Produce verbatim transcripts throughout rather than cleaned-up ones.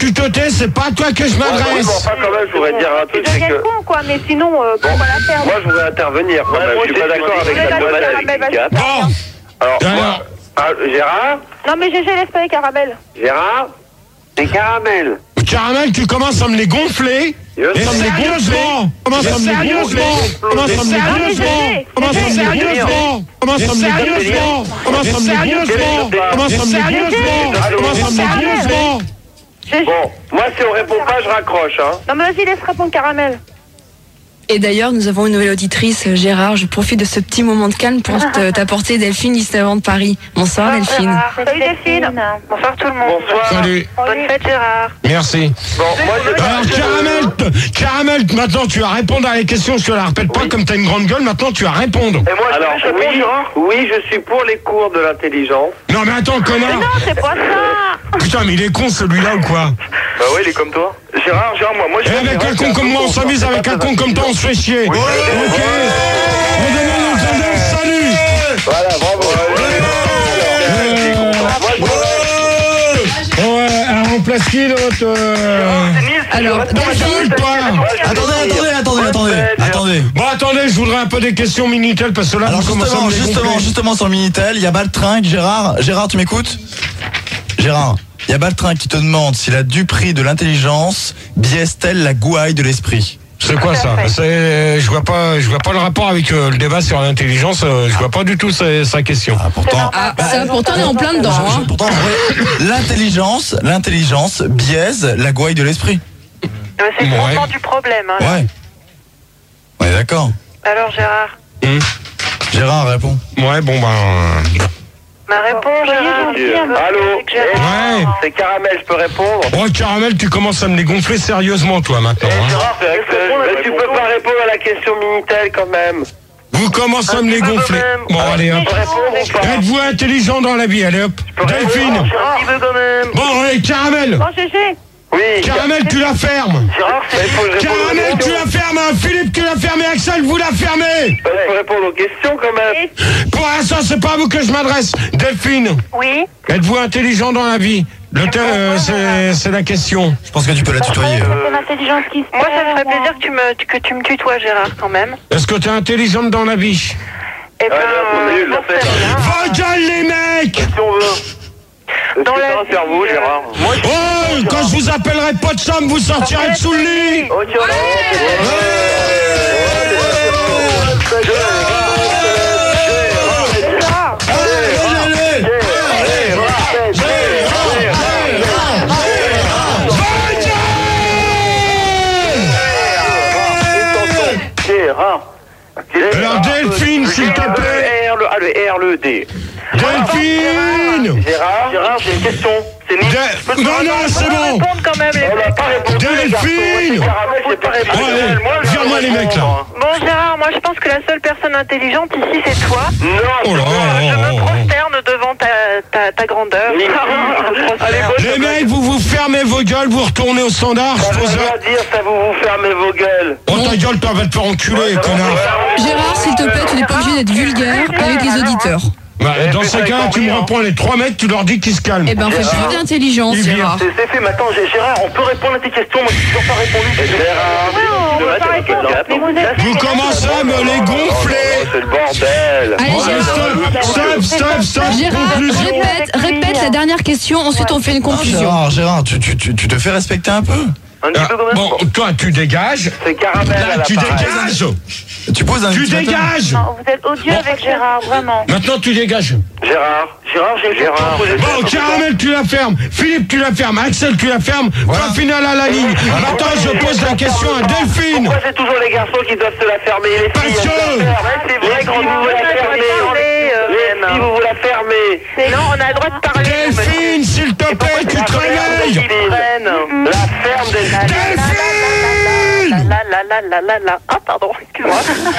tu te tais, c'est pas à toi que je m'adresse. Ouais, bon, enfin, quand même, je voudrais dire un truc, Je c'est deviens que... con, quoi, mais sinon, euh, Bon, on va la perdre. moi, je voudrais intervenir, quand même. Je suis pas d'accord avec la demande. Bon. Alors, Alors. moi, ah, Gérard Non, mais G G, laisse pas les caramels. Gérard Des caramels. Caramel, tu commences à me les gonfler. Je Et sais. sérieusement, commence à me les gonfler. Commence à me les gonfler. Commence à me les gonfler. Commence à me les gonfler. Commence à me les gonfler. Commence à me les gonfler. Commence à me les gonfler. Bon, moi, si on répond pas, je raccroche, hein. Non, mais vas-y, laisse répondre caramel. Et d'ailleurs, nous avons une nouvelle auditrice, Gérard. Je profite de ce petit moment de calme pour te- t'apporter Delphine, juste avant de Paris. Bonsoir Delphine. Salut Delphine. Bonsoir tout le monde. Bonsoir. Salut. Bonne fête Gérard. Merci. Bon, moi, je... Alors, Caramel, t- Caramel, maintenant tu vas répondre à la question. Je te la répète pas Oui. comme t'as une grande gueule. Maintenant tu vas répondre. Et moi, alors, oui, oui, je suis pour les cours de l'intelligence. Non, mais attends, Mais connard. non, c'est pas ça. Putain, mais il est con celui-là ou quoi? Bah oui, il est comme toi. Gérard, Gérard, moi, moi, je... Et avec un con comme moi, on s'amuse. Avec un con comme toi, on se fait chier. Ok. On demande aux Andes, salut. Voilà, bravo. Ouais, elle remplace qui l'autre euh... Alors, Delphine, toi. Attendez, attendez, attendez, attendez, attendez. Bon, attendez, je voudrais un peu des questions Minitel parce que là, Alors vous commencez à justement, me les justement, gonfler. justement sur le Minitel, il y a Baltringue, Gérard. Gérard, tu m'écoutes? Gérard, il y a Baltringue qui te demande si la duperie de l'intelligence biaise-t-elle la gouaille de l'esprit? C'est quoi ça? C'est, je vois pas, je vois pas le rapport avec euh, le débat sur l'intelligence. euh, je vois pas du tout sa, sa question. Ah, pourtant. ah, ça, pourtant, on est en plein dedans. Je- je- Hein. pourtant, ouais, l'intelligence, l'intelligence biaise la gouaille de l'esprit. C'est le le montant du problème. Ouais. Ouais, d'accord. Alors Gérard, Hum. Gérard, réponds. Ouais, bon ben. euh, ma réponse Gérard. Allô. Ouais. C'est Caramel, je peux répondre? Oh, Caramel, tu commences à me les gonfler sérieusement, toi, maintenant. Eh, hein. Gérard, c'est vrai que c'est- mais tu peux pas répondre à la question Minitel quand même. Vous commencez à me les petit peu gonfler. quand même. Bon, allez, hop. Je peux répondre ou pas? Êtes-vous intelligent dans la vie? Allez, hop. Delphine. Un petit peu quand même. Bon, allez, Caramel. Bon G G. Oui. Caramel, tu la fermes. Gérard, il faut que je réponde aux Caramel, tu questions. la fermes. hein. Philippe, tu la fermes. Et Axel, vous la fermez. Il faut répondre aux questions quand même. Pour l'instant, c'est pas à vous que je m'adresse. Delphine, Oui. êtes-vous intelligent dans la vie? Le thème, euh, c'est, c'est la question. Je pense que tu peux la tutoyer. Moi, ça me ferait plaisir que tu me, que tu me tutoies, Gérard, quand même. Est-ce que tu es intelligente dans la vie? Eh ben, Ouais, là, on est nul, là, j'en sais c'est- rien. Vos gueules, les mecs! Si on veut. Est-ce Dans que la t'as un vie, cerveau, euh, Gérard? Moi, je... Oh, quand je vous appellerai pas de chambre, vous sortirez de sous le lit! Ok, on a... Gérard. Gérard. Alors, Delphine, s'il te plaît. R, le A, le R, le D. Delphine! Gérard, Gérard, j'ai une question. C'est ni... De- Non, non, c'est bon! Répondre quand même, les On n'a mecs. pas répondu, les garçons. Delphine! Moi, c'est Caramel, j'ai pas répondu. Oh, allez, Moi, je viens-moi, les mecs, là. Bon, Gérard, moi, je pense que la seule personne intelligente ici, c'est toi. Non, Oh là, Je oh, me oh, oh. prosterne devant ta, ta, ta grandeur. Oui. Je me prosterne. Allez, bonne- Les mecs, vous vous fermez vos gueules, vous retournez au standard. Ça Je pose veut la... rien dire, ça vous vous fermez vos gueules. Oh, ta gueule, toi, va te faire enculer, connard. Gérard, s'il te plaît, tu n'es pas obligé d'être vulgaire avec les auditeurs. Bah, dans ces cas, tu me reprends les trois mecs, tu leur dis qu'ils se calment. Eh ben, fais preuve d'intelligence, Il vient. Gérard. C'est c'est fait, maintenant, j'ai- Gérard, on peut répondre à tes questions, moi, j'ai toujours pas répondu. Gérard, Ouais, on va pas répondre. Mais vous êtes- Vous commencez à me les gonfler. c'est le bordel. Allez, Ouais, Gérard. stop, stop, stop, stop. Gérard, Conclusion. répète, répète la dernière question, ensuite on fait une conclusion. Gérard, Gérard, tu, tu, tu, tu te fais respecter un peu. Un petit Ah, peu quand même. bon, toi, tu dégages. C'est Caramel à Là, tu l'appareil. dégages. Tu poses un Tu ultimatum. dégages. Non, vous êtes odieux avec Gérard, vraiment. Maintenant, tu dégages. Gérard, Gérard, j'ai Gérard. Bon, Caramel, tu la fermes. Philippe, tu la fermes. Axel, tu la fermes. Point final à la ligne. Maintenant, je pose la question à Delphine. Pourquoi c'est toujours les garçons qui doivent se la fermer et les filles Parce elles que- se la ferment. Ouais, c'est vrai quand vous vous la fermez. Les filles, vous vous la fermez. Non, on a le droit de parler. Delphine, s'il te plaît, tu te réveilles. La ferme des... Delphine! La la la la la la. Ah, pardon, excuse-moi.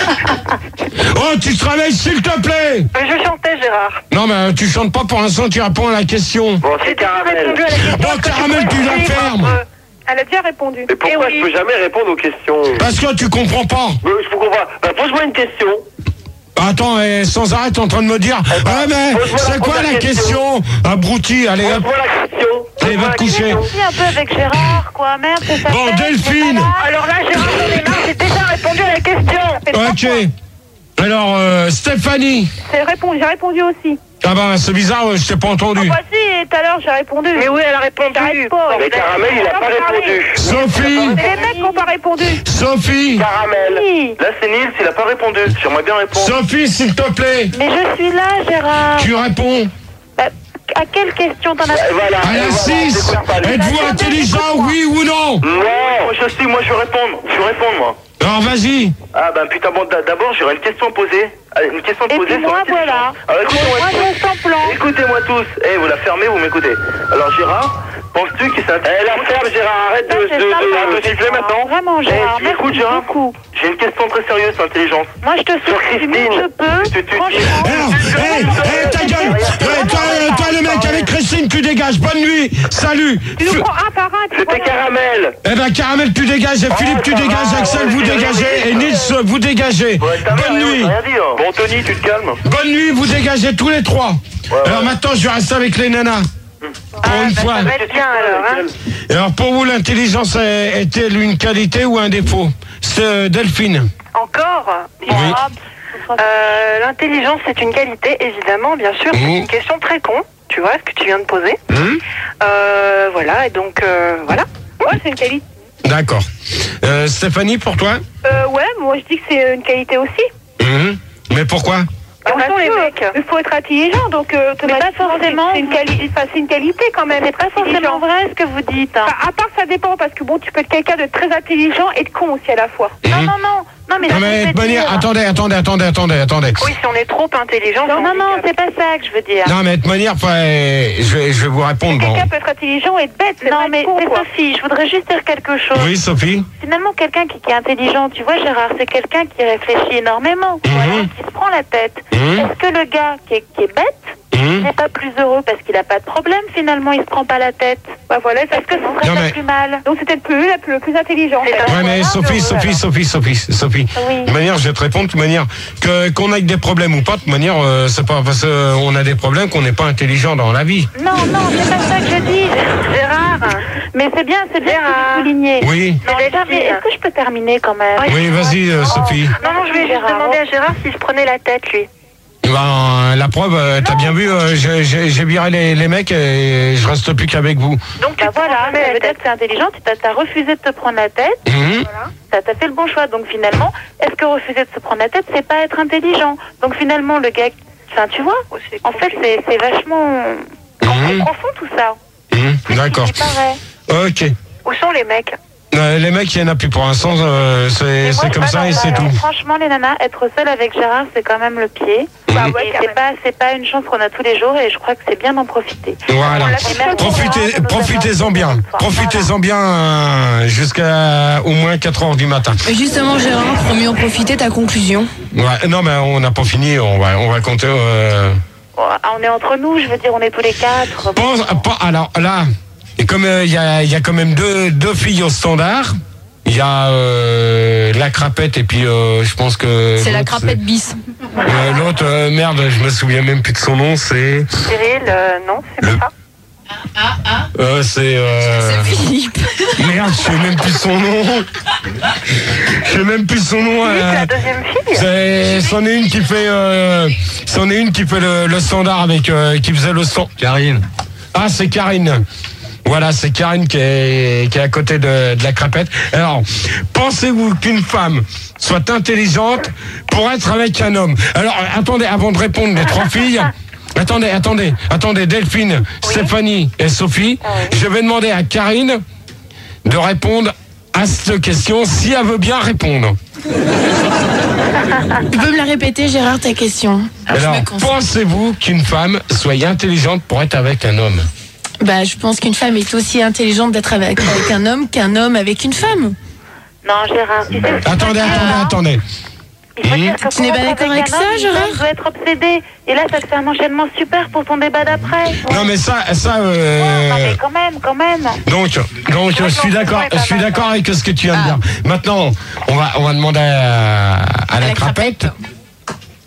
Oh, tu te réveilles, s'il te plaît. Mais je chantais, Gérard. Non, mais euh, tu chantes pas pour l'instant, tu réponds à la question. Bon, c'est J'ai déjà Caramel. répondu à la question. Bon, Est-ce que Caramel, peux tu la écrire fermes. un peu? Elle a déjà répondu. Mais pourquoi Eh je oui. peux jamais répondre aux questions? Parce que tu comprends pas. Mais je comprends pas. Bah, pose-moi une question. Attends, eh, sans arrêt, t'es en train de me dire. ben, Ouais, mais pose-moi la c'est quoi première la question. question? Abruti, allez hop. Pose-moi la question. Allez, va te coucher. aussi un peu avec Gérard, quoi, merde, c'est ça. Bon, Delphine. Alors là, Gérard, j'en ai marre, j'ai déjà répondu à la question. Ok. Alors, euh, Stéphanie. J'ai répondu, j'ai répondu aussi. Ah bah, c'est bizarre, je t'ai pas entendu. Ah bah si, tout à l'heure, j'ai répondu. Mais oui, elle a répondu. Mais Caramel, il a pas répondu. Sophie. C'est les mecs qui n'ont pas répondu. Sophie. Caramel. Oui. Là, c'est Nils, il a pas répondu. J'aimerais bien répondre. Sophie, s'il te plaît. Mais je suis là, Gérard. Tu réponds. Bah, à quelle question t'en as Et voilà. À la et voilà, six. j'écoute pas, lui. Êtes-vous intelligent, oui ou non? Non, moi je sais, moi je vais répondre. Je vais répondre, moi. Alors, vas-y. Ah ben putain, bon, d- d'abord j'aurais une question à poser. Allez, une question à Et poser puis sur moi, l'intelligence. voilà. Alors écoutez-moi Moi, tous. je sens plan. Écoutez-moi tous. Eh, vous la fermez, vous m'écoutez. Alors Gérard, penses-tu qu'il s'est... Eh, la ferme Gérard, arrête de, Ça, de, c'est de, sympa. de siffler maintenant. Vraiment, Gérard, Eh, tu m'écoutes, merci Gérard beaucoup. J'ai une question très sérieuse sur l'intelligence. Moi, je te Sur souhaite du mieux Christine. que je peux. Tu- tu- Franchement. Alors, hé, hé, ta gueule. Eh, toi, euh, toi, le mec avec Christine, tu dégages. Bonne nuit. Salut. Tu nous prends un par un. tu C'était vois. Caramel. Eh ben, Caramel, tu dégages. Et Philippe, tu ça dégages. va, Axel, ouais, vous c'est dégagez. rien, Et Nils, vous dégagez. Ouais, ta mère, Bonne rien, nuit. rien dire. Bon, Tony, tu te calmes. Bonne nuit, vous dégagez tous les trois. Alors ouais. maintenant, je vais rester avec les nanas. Pour une fois. Ça va être bien, alors, hein. Et alors, pour vous, l'intelligence est- est-elle une qualité ou un défaut? C'est euh, Delphine. Encore Oui. Euh, L'intelligence, c'est une qualité, évidemment, bien sûr. C'est Mmh. une question très con, tu vois, ce que tu viens de poser. Hum Euh, voilà, et donc, euh, voilà. Ouais, c'est une qualité. D'accord. Euh, Stéphanie, pour toi? Euh, ouais, moi, je dis que c'est une qualité aussi. Hum Mais pourquoi? Où sont les mecs? Il faut être intelligent, donc euh, mais pas forcément. C'est une, quali enfin, c'est une qualité quand même. C'est pas forcément vrai ce que vous dites. Hein. Enfin, à part ça dépend parce que bon, tu peux être quelqu'un de très intelligent et de con aussi à la fois. Mhm. Non, non, non, non, mais. Non mais de manière, attendez, attendez, attendez, attendez, attendez. Oui, si on est trop intelligent. Non, non, non, c'est pas ça que je veux dire. Non mais de manière, enfin, je vais, je vais vous répondre. Bon. Quelqu'un peut être intelligent et être bête. Non, mais c'est Sophie. Je voudrais juste dire quelque chose. Oui, Sophie. Finalement, quelqu'un qui, qui est intelligent, tu vois, Gérard, c'est quelqu'un qui réfléchit énormément, tu vois, Mhm. qui se prend la tête. Mhm. Est-ce que le gars qui est, qui est bête Hum n'est pas plus heureux parce qu'il n'a pas de problème, finalement, il se prend pas la tête? Bah voilà, est-ce que ce serait Non, pas mais- plus mal? Donc c'était le plus, le plus, le plus intelligent. Ouais mais Sophie, Sophie, Sophie, Sophie, Sophie. Oui. De manière, je vais te répondre de toute manière que qu'on ait des problèmes ou pas, de toute manière, euh, c'est pas parce qu'on a des problèmes qu'on n'est pas intelligent dans la vie. Non, non, c'est pas ça que je dis, Gérard. Mais c'est bien, c'est bien de souligner. Oui. Non, déjà, mais est-ce que je peux terminer quand même? Oui, vas-y, euh, Sophie. Non, non, je vais juste demander à Gérard s'il se prenait la tête, lui. Ben, la preuve, euh, t'as bien vu, euh, j'ai- j'ai j'ai viré les, les mecs et je reste plus qu'avec vous. Donc bah voilà, ça veut dire que c'est intelligent, tu t'as t'as refusé de te prendre la tête, Mhm. t'as t'as fait le bon choix. Donc finalement, est-ce que refuser de se prendre la tête, c'est pas être intelligent? Donc finalement, le gars, enfin tu vois, en fait c'est c'est vachement Mhm. profond tout ça. Mhm. D'accord. C'est pareil. Ok. Où sont les mecs? Euh, les mecs, il n'y en a plus pour l'instant, euh, c'est c'est comme ça et c'est tout. Franchement, les nanas, être seule avec Gérard, c'est quand même le pied. Bah ouais, c'est pas, c'est pas une chance qu'on a tous les jours et je crois que c'est bien d'en profiter. Voilà. Profitez, profitez-en bien. Profitez-en bien euh, jusqu'à au moins quatre heures du matin. Et justement, Gérard, pour mieux en profiter, ta conclusion? Ouais, non, mais on n'a pas fini. On va, on va compter. Euh... On est entre nous, je veux dire, on est tous les quatre. Pense, pas, alors là, et comme il euh, y, a, y a quand même deux, deux filles au standard. Il y a euh, la crapette et puis euh, je pense que... C'est la l'autre, crapette bis. Euh, l'autre, euh, merde, je me souviens même plus de son nom, c'est... Cyril, euh, non, c'est Le- pas ça. Euh, c'est... Euh... C'est Philippe. Merde, je sais même plus son nom. Je sais même plus son nom. C'est euh, la deuxième fille. c'est, c'en est une qui fait, euh, c'en est une qui fait le, le standard avec, euh, qui faisait le stand. Karine. Ah, c'est Karine. Voilà, c'est Karine qui est, qui est à côté de, de la crapette. Alors, pensez-vous qu'une femme soit intelligente pour être avec un homme? Alors, attendez, avant de répondre les trois filles, attendez, attendez, attendez, Delphine, Stéphanie et Sophie, je vais demander à Karine de répondre à cette question si elle veut bien répondre. Tu peux me la répéter, Gérard, ta question? Je Alors, me concentre. pensez-vous qu'une femme soit intelligente pour être avec un homme? Bah, je pense qu'une femme est aussi intelligente d'être avec, avec un homme qu'un homme avec une femme. Non, Gérard, tu sais, Attendez, attendez, attendez. il faut dire que Tu n'es pour pas être d'accord avec un ça, homme, une Gérard? femme doit être obsédée. Et là, ça te fait un enchaînement super pour ton débat d'après. Non mais ça, ça. Euh... Non, mais quand même, quand même. Donc, donc je suis d'accord, je suis d'accord avec ce que tu viens de dire. Maintenant, on va, on va demander à, à la, la crapette. crapette.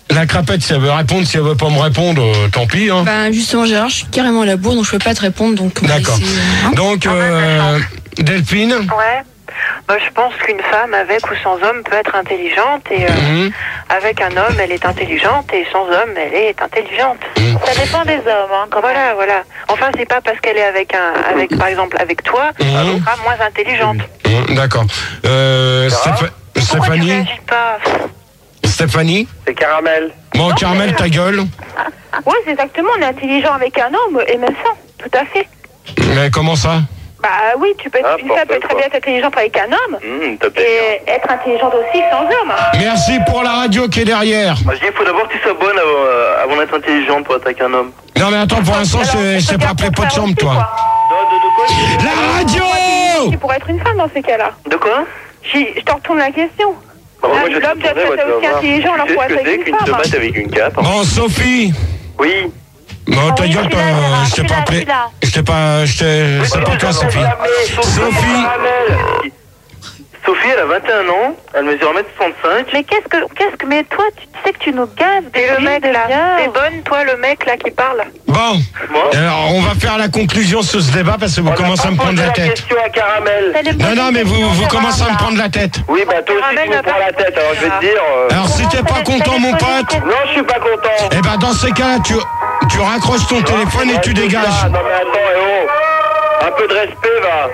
La crapette, si elle veut répondre, si elle veut pas me répondre, euh, tant pis. Hein. Ben justement, Gérard, je suis carrément à la bourre, donc je peux pas te répondre. Donc on va D'accord. laisser, hein. Donc, euh, Delphine. Ouais. Bah, je pense qu'une femme avec ou sans homme peut être intelligente et euh, Mhm. avec un homme elle est intelligente et sans homme elle est intelligente. Mhm. Ça dépend des hommes. Hein, quand voilà, voilà. Enfin c'est pas parce qu'elle est avec un, avec par exemple avec toi, Mhm. elle sera moins intelligente. Mmh, d'accord. Euh, Stéph- Pourquoi tu Stéphanie. réagis pas? Stéphanie. C'est caramel. Bon, Carmel, ta gueule. Oui, c'est exactement. On est intelligent avec un homme et même sans. Tout à fait. Mais comment ça? Bah oui, tu peux être, Ah, une femme peut très quoi. bien être intelligente avec un homme Mmh, t'as bien. et être intelligente aussi sans homme. Merci pour la radio qui est derrière. Moi, je dis, il faut d'abord que tu sois bonne avant, euh, avant d'être intelligente pour être avec un homme. Non mais attends, pour l'instant, je sais pas appeler pot de chambre, toi. De, de, de quoi La radio. Tu pourrais être une femme dans ces cas-là. De quoi Je, je te retourne la question. Bah, moi, je vais te L'homme doit retourner, être ouais, tu vas aussi voir. intelligent, alors Tu sais pour ce être que c'est avec une qu'une femme. tomate avec une cape? Bon, Sophie. Oui. Bon, ta oui, gueule, je suis toi, là, Gérard, je je t'ai suis pas là, appelé. je suis là. Je t'ai pas, je t'ai, c'est pas toi, Sophie. Sophie. Sophie, elle a vingt et un ans, elle mesure un mètre soixante-cinq. Mais qu'est-ce que, qu'est-ce que, mais toi, tu sais que tu nous gazes. Et le mec là, c'est bonne, toi, le mec là qui parle. Bon, alors on va faire la conclusion sur ce débat parce que vous commencez à me prendre la tête. question à caramel. Non, non, mais vous, vous commencez à me prendre la tête. Oui, bah toi aussi Caramel tu me n'a prends pas- la tête, alors je vais te dire... euh, Alors si t'es pas content, mon pote, Non, je suis pas content. eh ben dans ces cas-là, tu, tu raccroches ton téléphone et tu dégages. Ah, non mais attends, eh oh. Un peu de respect, va.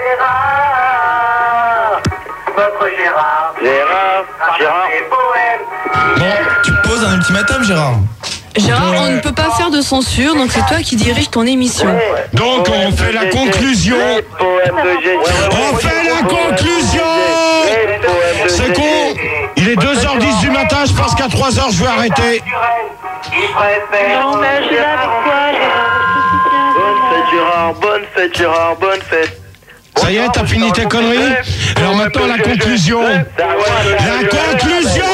Votre Gérard. Gérard, Gérard. Bon, tu poses un ultimatum, Gérard. Gérard, on ne peut pas faire de censure, donc c'est toi qui dirige ton émission. Donc on fait la conclusion. Les poèmes de G. On fait la conclusion. Les poèmes de C'est G. con. Il est deux heures dix du matin, je pense qu'à trois heures je vais arrêter. Il préfère. Non, mais je suis là avec toi, Gérard. Bonne fête, Gérard, bonne fête, Gérard, bonne fête. Ça y est, t'as fini tes conneries? Alors maintenant la conclusion. La conclusion.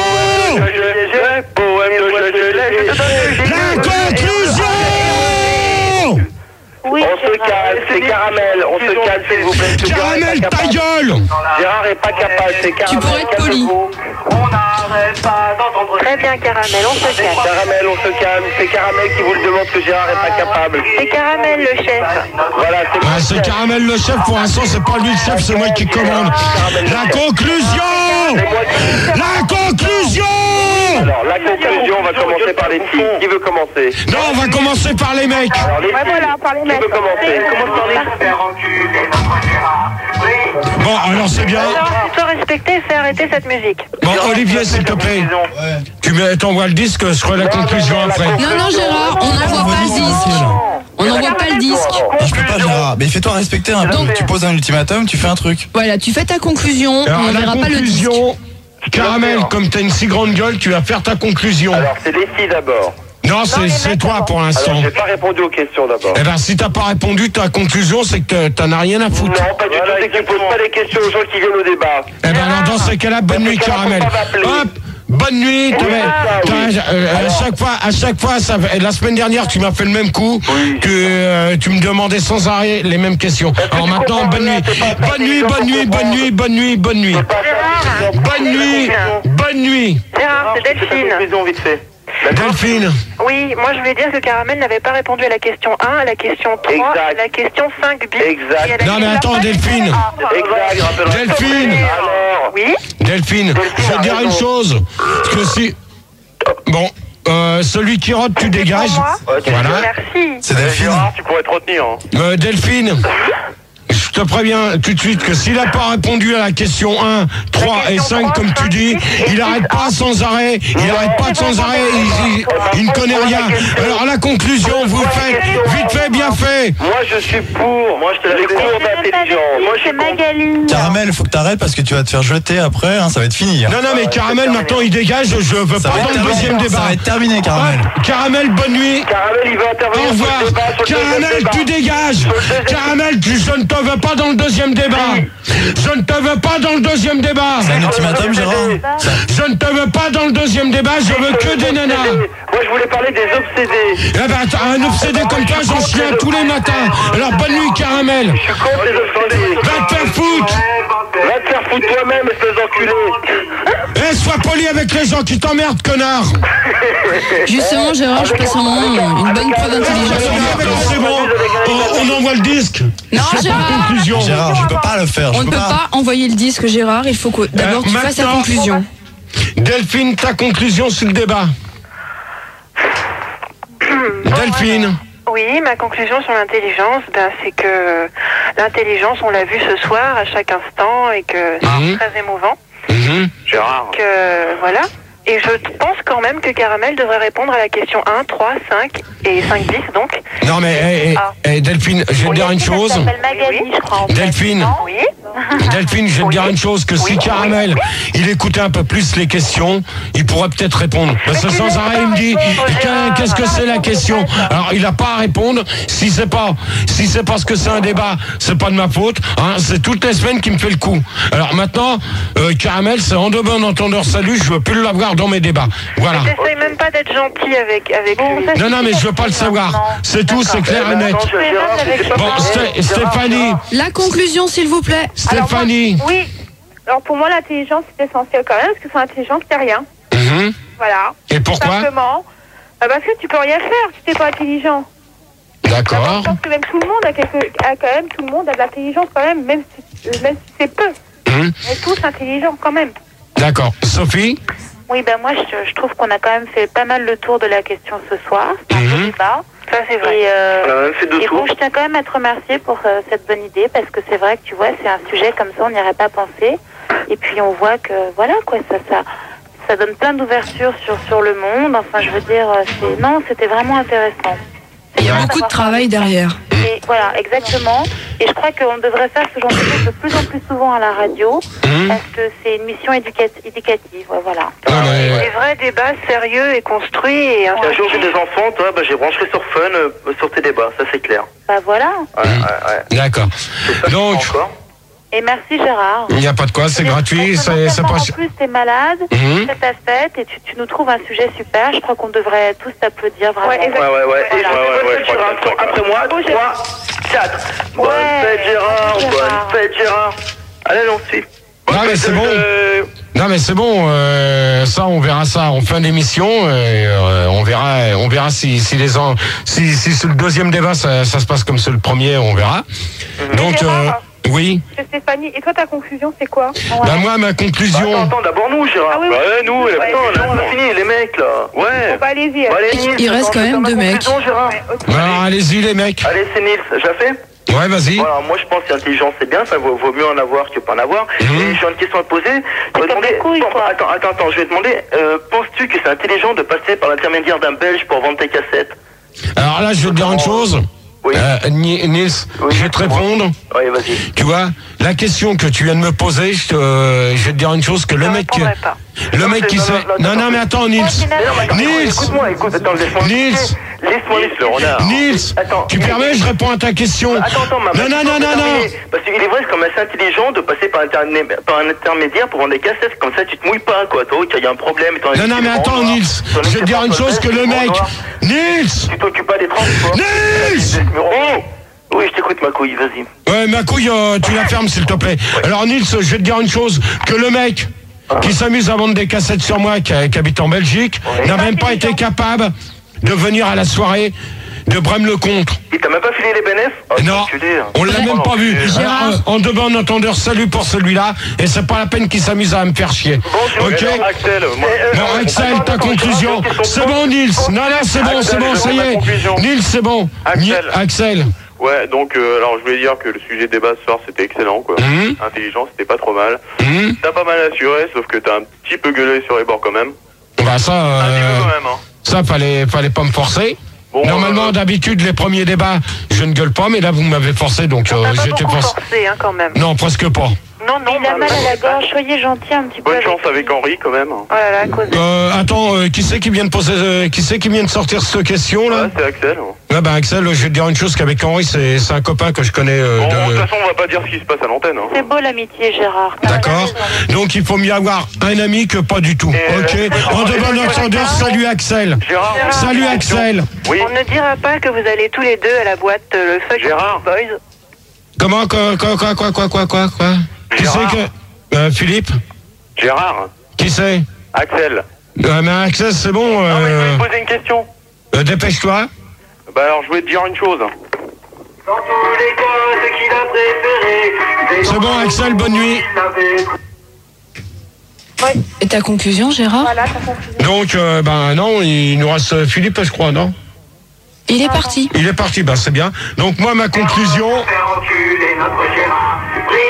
La conclusion. Oui, On se calme, c'est caramel, on se calme s'il vous plaît. Caramel, ta gueule. Gérard est pas capable, c'est caramel. Tu pourrais être poli. calme-vous. On n'arrête pas d'entendre. Très bien, Caramel, on se calme. Caramel, on se calme, c'est Caramel qui vous le demande que Gérard est pas capable. C'est Caramel le chef. Voilà, c'est Ah, c'est Caramel le chef, pour l'instant c'est pas lui le chef, c'est moi qui commande. La conclusion. La conclusion. Alors, la conclusion, on va commencer par les filles. Qui veut commencer? Non, on va commencer par les mecs. Alors, les Ouais, filles, voilà, par les qui mecs. veut commencer? Commence par les Faire enculer notre Gérard. Oui. Bon, alors c'est bien. Alors, tu dois respecter et faire arrêter cette musique. Bon, Olivier, s'il te plaît, tu me- t'envoies le disque, je ferai la conclusion après. Non, non, Gérard, on n'envoie pas le disque. On n'envoie pas le disque. Non, je peux pas, Gérard. Mais fais-toi respecter un peu. Donc- Tu poses un ultimatum, tu fais un truc. Voilà, tu fais ta conclusion, Alors, on la verra pas le disque. conclusion, Caramel, comme t'as une si grande gueule, tu vas faire ta conclusion. Alors, c'est les filles d'abord. Non, c'est c'est toi pour l'instant. Alors, j'ai pas répondu aux questions d'abord. Eh ben, si t'as pas répondu, ta conclusion, c'est que t'en as rien à Non, foutre. pas du tout, c'est que tu poses pas les questions aux gens qui viennent au débat. Eh ben, alors, dans ces cas-là, bonne nuit, Caramel. Hop, bonne nuit. t'as- t'as- euh, à chaque fois, à chaque fois, ça, fait- la semaine dernière, tu m'as fait le même coup, que euh, tu me demandais sans arrêt les mêmes questions. Alors maintenant, bonne nuit. Bonne nuit, bonne nuit, bonne nuit, bonne nuit, bonne nuit. Bonne nuit, bonne nuit. Gérard, c'est Delphine. Conclusion vite fait. Delphine. Oui, moi je voulais dire que Caramel n'avait pas répondu à la question un, à la question trois, Exact. à la question cinq bis. Exact. Et à la Non, mais question attends, pas- Delphine. Exact, rappelle-moi. Delphine. Alors, Oui. Delphine, je vais te dire une chose. Parce que si. Bon, euh, celui qui rote, tu dégages. moi. Ouais, tu- Voilà. Merci. C'est Delphine. Gérard, tu pourrais te retenir. Hein. Euh, Delphine, je te préviens tout de suite que s'il n'a pas répondu à la question un, trois et cinq, comme tu dis, il arrête pas sans arrêt, il arrête pas sans arrêt, il, il- il ne connaît rien. Alors la conclusion, vous faites vite fait, bien fait. Moi, je suis pour. Moi, je te l'avais cours d'intelligence. Moi, je suis C'est contre. Magali. Caramel, faut que t'arrêtes parce que tu vas te faire jeter après, hein, ça va être fini. hein. Non, non, mais Caramel, maintenant il dégage, je veux Ça pas va, dans être le terminé, deuxième ça débat. va être terminé, Caramel. Hop, Caramel, bonne nuit. Caramel, il va intervenir Au sur revoir. le débat, sur le deuxième Caramel, débat. tu dégages. Caramel, tu, je ne te veux pas dans le deuxième débat. Je ne te veux pas dans le deuxième débat. C'est un ultimatum, Gérard. Je ne te veux pas dans le deuxième débat, je veux que des nanas. Moi, je voulais parler des obsédés. Eh ben, t'as un obsédé comme toi, j'en suis un tous les matins. Alors, bonne nuit, Caramel. Je suis contre les obsédés. Va te faire foutre. Va te faire foutre toi-même, espèce d'enculé. Eh, sois poli avec les gens qui t'emmerdent, connard. Justement, Gérard, je passe un moment, une bonne preuve d'intelligence. C'est bon, on, on envoie le disque. Non, Gérard. Conclusion. Gérard, je peux pas le faire. On je ne peux peut pas envoyer le disque, Gérard. Il faut que d'abord Euh, tu fasses la maintenant- conclusion. Delphine, ta conclusion sur le débat. Delphine. Oui, ma conclusion sur l'intelligence, ben, c'est que l'intelligence, on l'a vu ce soir à chaque instant et que Mhm. c'est très émouvant. Mhm. Gérard. Que, voilà. Et je pense quand même que Caramel devrait répondre à la question un, trois, cinq et cinq dix donc. Non mais eh, eh, Ah. eh, Delphine, je vais te dire une chose. Magali, je crois. Delphine, Oui. Delphine, je vais te dire une chose, que si Oui. Caramel, il écoutait un peu plus les questions, il pourrait peut-être répondre. Parce que sans arrêt, il me dit, Qu'est- qu'est-ce que c'est la question? Alors, il n'a pas à répondre. Si c'est pas, si c'est parce que c'est un débat, c'est pas de ma faute. Hein, c'est toutes les semaines qui me fait le coup. Alors maintenant, euh, Caramel, c'est en demain entendeur salut, je veux plus l'avoir dans mes débats. Voilà. J'essaye même pas d'être gentil avec, avec lui. Non, non, mais je veux pas le savoir. C'est tout, c'est clair et net. Attends, Gérard, c'est pas Bon, possible. Sté- Stéphanie, La conclusion, s'il vous plaît. Stéphanie. Oui. Alors pour moi, l'intelligence, c'est essentiel quand même, parce que sans intelligence, c'est rien. Mhm. Voilà. Et pourquoi? Simplement. Bah, parce que tu peux rien faire si t'es pas intelligent. D'accord. Je pense que même tout le monde a, quelque, a quand même, tout le monde a de l'intelligence quand même, même si, euh, même si c'est peu. Mhm. On est tous intelligents quand même. D'accord. Sophie? Oui, ben moi, je, je trouve qu'on a quand même fait pas mal le tour de la question ce soir. C'est un Mhm. beau débat. Ça, c'est vrai. Et, euh, On a même fait deux et bon, tours. je tiens quand même à te remercier pour euh, cette bonne idée, parce que c'est vrai que tu vois, c'est un sujet comme ça, on n'y aurait pas pensé. Et puis on voit que, voilà, quoi, ça, ça, ça donne plein d'ouverture sur, sur le monde. Enfin, je veux dire, euh, c'est, non, c'était vraiment intéressant. Il y a beaucoup de travail derrière. Et voilà, exactement. Et je crois qu'on devrait faire ce genre de choses de plus en plus souvent à la radio, Mhm. parce que c'est une mission éducat- éducative. Ouais, voilà. Ah, mais- Des vrais débats sérieux et construits. Et Si un jour j'ai des enfants, toi, bah, j'ai brancherai sur Fun euh, sur tes débats, ça c'est clair. Bah voilà. Ouais, ouais, ouais. D'accord. C'est ça que Donc, je prends encore. Et merci Gérard. il n'y a pas de quoi, c'est gratuit, c'est c'est pas... En plus, t'es malade, Mhm. c'est ta fête et tu, tu nous trouves un sujet super. Je crois qu'on devrait tous t'applaudir vraiment. Ouais, ouais, ouais. Et Voilà. ouais, ouais, je crois que Gérard, après moi, Bravo, trois, quatre. Bonne Ouais, fête Gérard, Gérard. bonne fête Gérard. Allez, on suit. Non mais c'est bon. Euh, Non mais c'est bon, euh, ça on verra ça en fin d'émission, et, euh, on verra, on verra si si les en, si si sur le deuxième débat ça, ça se passe comme sur le premier, on verra. Donc euh, Gérard. oui. Stéphanie, et toi ta conclusion c'est quoi? Bah moi ma conclusion. Attends, attends, d'abord nous Gérard. Ah oui, oui. Ouais, nous, Ouais, attends, ouais, là, on a ouais. fini, les mecs là. Ouais. Bah allez-y. Bon, allez, Il- Nils, il reste attends, quand même je vais deux faire ma mecs. conclusion, Gérard. Ouais, ok. Alors allez-y les mecs. Allez, c'est Nils, j'ai fait. Ouais vas-y. Voilà, moi je pense que l'intelligence c'est bien, ça vaut, vaut mieux en avoir que pas en avoir. Mhm. Et j'ai une question à te poser. Je vais comme demander, des couilles, bon, quoi. attends, attends, attends, je vais te demander, euh, penses-tu que c'est intelligent de passer par l'intermédiaire d'un Belge pour vendre tes cassettes? Alors là je vais te dire une chose. Oui. Euh, Ni- Nils, Oui, je vais te répondre. Oui, vas-y. Tu vois, la question que tu viens de me poser, je, te, euh, je vais te dire une chose que le Je mec, répondrai pas. le mec qui Non, sait. non, non, Non non, non mais attends Nils. Mais non, mais attends, Nils. écoute-moi, écoute, attends, laisse-moi Nils. Laisse-moi le renard. Nils, Attends, tu Nils. permets, je réponds à ta question. Attends, attends, ma Non, non, non, non, non. Parce qu'il est vrai, c'est quand même assez intelligent de passer par, interné- par un intermédiaire pour vendre des cassettes. Comme ça, tu te mouilles pas, quoi. Toi, il y a un problème. étant donné Non, non, que mais tu attends, vends, Nils, toi, je vais te dire une toi, chose que tu le vends, mec. toi. Nils. Tu t'occupes pas des transports. Nils. Oh. Oui, je t'écoute, ma couille, vas-y. Ouais, ma couille, euh, tu la fermes, s'il te plaît. Alors, Nils, je vais te dire une chose, que le mec qui s'amuse à vendre des cassettes sur moi, qui, qui habite en Belgique, Ouais. n'a même pas été capable de venir à la soirée de Brême-le-Comte. Il t'a même pas filé les bénéfices? Oh, Non, enculé. on l'a même pas vu. Gérard. Alors, euh, en demande entendeur, salut pour celui-là, et c'est pas la peine qu'il s'amuse à me faire chier. Bonjour, Ok. alors, Axel. Moi, Bon, Axel, ta conclusion. C'est bon, Nils. Non, non, c'est bon, c'est bon, ça y est. Nils, c'est bon. Axel. Ni- Axel. Ouais, donc euh, alors je voulais dire que le sujet de débat ce soir c'était excellent quoi. Mhm. Intelligent, c'était pas trop mal. Hmm. T'as pas mal assuré, sauf que t'as un petit peu gueulé sur les bords quand même. Bah ça, Un petit euh, peu quand même, hein. ça fallait, fallait pas me forcer. Bon, Normalement, euh, d'habitude, les premiers débats, je ne gueule pas, mais là, vous m'avez forcé, donc euh, On t'a pas j'étais beaucoup forcé. forcé, hein, quand même. Non, presque pas. Non, non, il a mal à la gorge, soyez gentil un petit peu. bonne chance avec Henri quand même. Oh là là, à cause de... Euh, attends, euh, qui c'est qui vient de poser, euh, qui c'est qui vient de sortir cette question là? Ouais, c'est Axel. Ah bah Axel, je vais te dire une chose qu'avec Henri, c'est c'est un copain que je connais. euh, Bon, de toute de... façon, on va pas dire ce qui se passe à l'antenne. Hein. C'est beau l'amitié, Gérard. D'accord. Donc il faut mieux avoir un ami que pas du tout. Et, Ok. euh, En demandant entendeur, salut Axel. Gérard. Salut Axel. Oui. On ne dira pas que vous allez tous les deux à la boîte euh, le Fuck Gérard. Boys. Comment quoi quoi quoi quoi quoi quoi quoi quoi Qui c'est Gérard. que euh, Philippe? Gérard. Qui c'est? Axel. Euh, mais Axel, c'est bon. Non, mais je voulais Euh, te poser une question. euh, dépêche-toi. Bah alors, je voulais te dire une chose. Dans tous les cas, ce qu'il a préféré. C'est bon, Axel, bonne nuit. Et ta conclusion, Gérard? Voilà, ta conclusion. Donc, euh, ben non, il nous reste Philippe, je crois, non? Il est parti. Il est parti, ben c'est bien. Donc moi, ma conclusion... Faire enculer notre Gérard.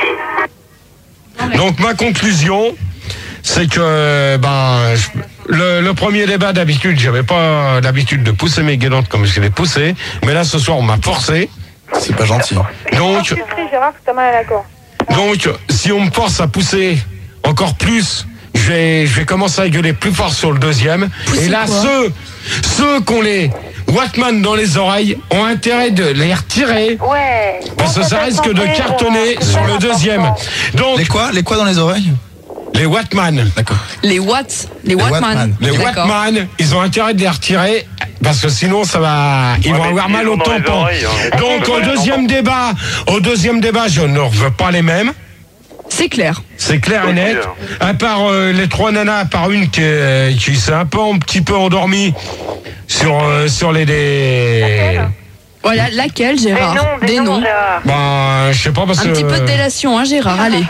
Oui. Donc ma conclusion, c'est que ben je- le, le premier débat d'habitude, j'avais pas l'habitude de pousser mes guélantes comme je les poussais, mais là ce soir on m'a forcé. C'est pas gentil. Donc Tu sais, Gérard, que t'as mal à la gorge. donc si on me force à pousser encore plus, je vais je vais commencer à gueuler plus fort sur le deuxième. Pousser Et là quoi ceux ceux qui ont les Wattman dans les oreilles ont intérêt de les retirer. Ouais. Parce que ça risque de cartonner sur le deuxième. Donc Les quoi Les quoi dans les oreilles? les Wattman. D'accord. Les Watts, les Les Wattman. Wattman. Les D'accord. Wattman, ils ont intérêt de les retirer parce que sinon ça va, ils Ouais, vont mais avoir s'ils mal ont au dans les tampon. oreilles, hein. Donc au deuxième débat, au deuxième débat, je ne veux pas les mêmes. C'est clair. C'est clair et net. À part euh, les trois nanas, à part une qui, est- qui s'est un peu, un petit peu endormie sur euh, sur les des. Voilà, laquelle, Gérard? Des noms. Gérard. Ben, je sais pas parce Un que. petit peu de délation, hein, Gérard, allez.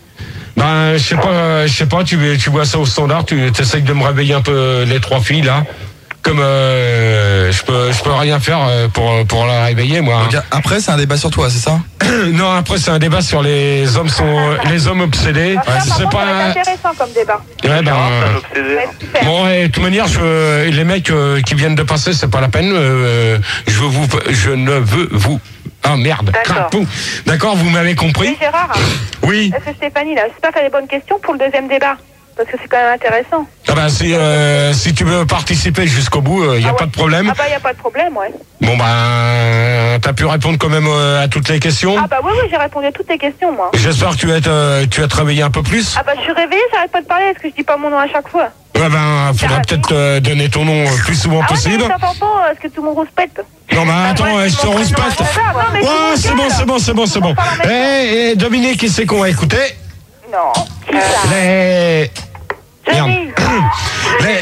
Ben, je sais pas, je sais pas. Tu tu vois ça au standard, tu essayes de me réveiller un peu les trois filles là. Comme euh, je peux je peux rien faire euh, pour pour la réveiller moi. Donc, après, c'est un débat sur toi, c'est ça? Non, après c'est un débat sur les hommes sont les hommes obsédés. Ah, ça, par C'est contre, ça va pas. être intéressant comme débat. Ouais, ben, Gérard, c'est un euh, obsédé. Ça va être super. bon, et de toute manière, je, les mecs euh, qui viennent de passer, c'est pas la peine. euh, je veux vous, je ne veux vous. Ah merde. D'accord. Crapou. D'accord, vous m'avez Oui, compris. Gérard, Oui. est-ce que Stéphanie, là, j'espère qu'elle a les bonnes questions pour le deuxième débat? Parce que c'est quand même intéressant. Ah ben, si euh, si tu veux participer jusqu'au bout, il y a Ah ouais. pas de problème. Ah bah, il n'y a pas de problème, ouais. Bon ben, t'as pu répondre quand même euh, à toutes les questions. Ah bah oui, oui, j'ai répondu à toutes tes questions, moi. J'espère que tu vas être, euh, tu vas te réveiller un peu plus. Ah bah, je suis réveillée, j'arrête pas de parler, est-ce que je dis pas mon nom à chaque fois? Ouais ben, faudra peut-être euh, donner ton nom euh, plus souvent Ah ouais, possible. mais c'est important, est-ce que tout le monde rouspète? Non mais attends, ouais, euh, je te c'est mon respecte. prénom, non, mais Ouais, tout c'est le bon, monde c'est bon, c'est bon, c'est bon. On parle en même Eh, eh, Dominique, qui c'est qu'on va écouter? Non. Qui ça? Les... Merde. Johnny. Les...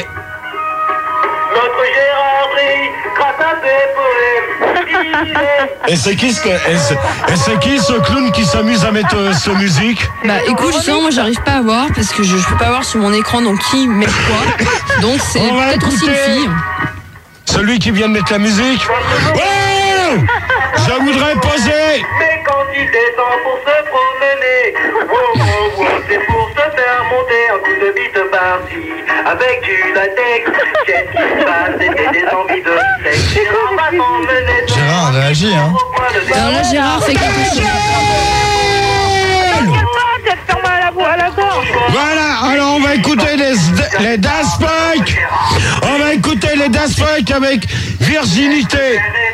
Notre Gérard brille grâce à ses poèmes. Il est Et c'est qui ce que... Et c'est, et c'est qui ce clown qui s'amuse à mettre euh, ce musique? Bah écoute, justement, moi j'arrive pas à voir parce que je, je peux pas voir sur mon écran donc qui met quoi. Donc c'est On va peut-être aussi une écouter. fille. Celui qui vient de mettre la musique? Ouais! Je voudrais poser... mais quand il descend pour se promener, wow, wow, wow, c'est pour se faire monter un coup de bite par-ci, avec du latex. Qu'est-ce qui se passe? C'était des envies de sexe. Gérard va s'emmener dans Gérard, réagis, hein. au coin de Alors là, Gérard fait quelque chose. T'inquiète pas, tu vas te faire mal à la, voix- à la gorge. Voilà, alors on va écouter les, les Daft Punk. On va écouter les Daft Punk avec Virginité.